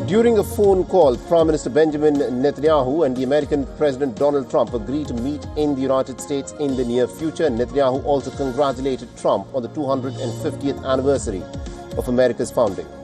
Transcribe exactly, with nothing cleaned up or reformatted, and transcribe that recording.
During a phone call, Prime Minister Benjamin Netanyahu and the American President Donald Trump agreed to meet in the United States in the near future. Netanyahu also congratulated Trump on the two hundred fiftieth anniversary of America's founding.